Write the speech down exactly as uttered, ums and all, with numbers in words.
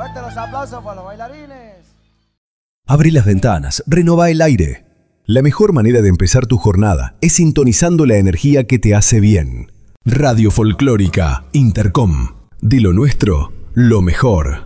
Fuerte los aplausos para los bailarines. Abrí las ventanas, renová el aire. La mejor manera de empezar tu jornada es sintonizando la energía que te hace bien. Radio Folclórica Intercom. De lo nuestro, lo mejor.